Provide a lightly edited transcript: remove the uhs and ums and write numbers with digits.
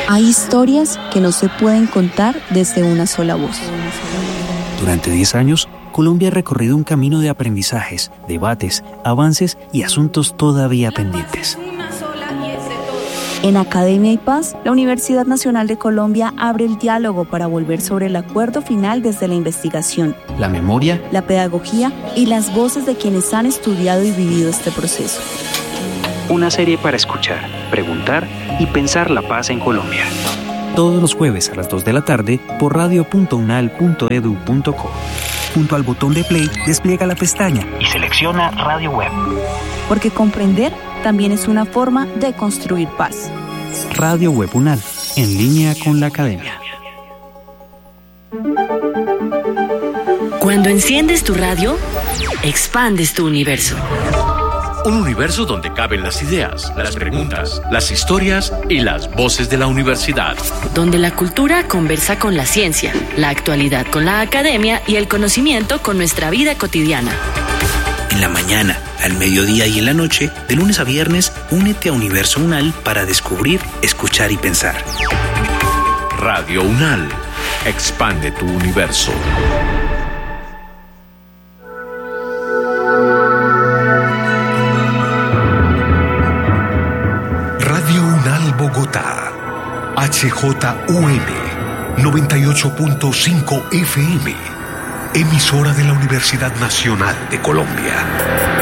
Hay historias que no se pueden contar desde una sola voz. Durante 10 años, Colombia ha recorrido un camino de aprendizajes, debates, avances y asuntos todavía pendientes. En Academia y Paz, la Universidad Nacional de Colombia abre el diálogo para volver sobre el acuerdo final desde la investigación, La memoria, la pedagogía y las voces de quienes han estudiado y vivido este proceso. una serie para escuchar, preguntar y pensar la paz en Colombia. Todos los jueves a las 2 de la tarde por radio.unal.edu.co. Junto al botón de play, despliega la pestaña y selecciona Radio Web. Porque comprender también es una forma de construir paz. Radio Web UNAL, en línea con la academia. Cuando enciendes tu radio, expandes tu universo. Un universo donde caben las ideas, las preguntas, las historias y las voces de la universidad. Donde la cultura conversa con la ciencia, la actualidad con la academia y el conocimiento con nuestra vida cotidiana. En la mañana, al mediodía y en la noche, de lunes a viernes, únete a Universo UNAL para descubrir, escuchar y pensar. Radio UNAL. Expande tu universo. Radio UNAL Bogotá, HJUL 98.5 FM, emisora de la Universidad Nacional de Colombia.